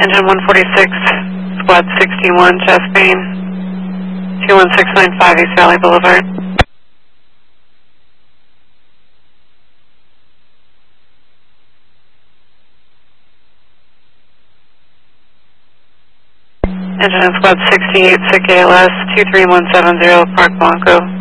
Engine 146, Squad 61, chest pain, 21695 East Valley Boulevard. Engine Squad 68, sick ALS, 23170, Park Blanco.